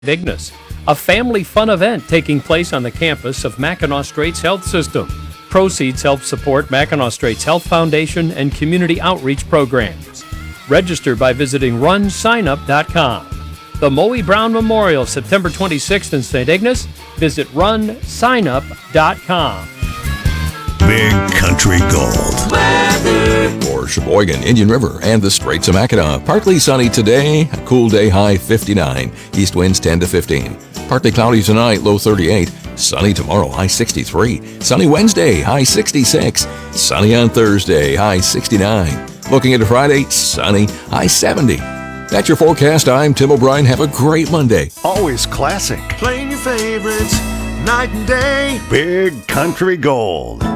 Ignis, a family fun event taking place on the campus of Mackinac Straits Health System. Proceeds help support Mackinac Straits Health Foundation and community outreach programs. Register by visiting runsignup.com. The Moe Brown Memorial, September 26th in St. Ignace. Visit runsignup.com. Big Country Gold. Weather for Sheboygan, Indian River, and the Straits of Mackinac. Partly sunny today, a cool day, high 59. East winds 10 to 15. Partly cloudy tonight, low 38. Sunny tomorrow, high 63. Sunny Wednesday, high 66. Sunny on Thursday, high 69. Looking into Friday, sunny, high 70. That's your forecast. I'm Tim O'Brien. Have a great Monday. Always classic. Playing your favorites night and day. Big Country Gold.